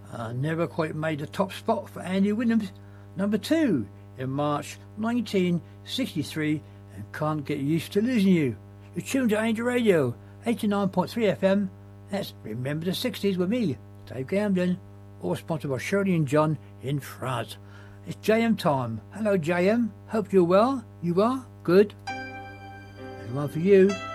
Never quite made the top spot for Andy Williams, number 2 in March 1963, and Can't Get Used to Losing You. You're tuned to Angel Radio, 89.3 FM. That's Remember the 60s with me, Dave Gamden, all sponsored by Shirley and John in France. It's JM time. Hello JM, hope you're well. You are? Good. And one for you.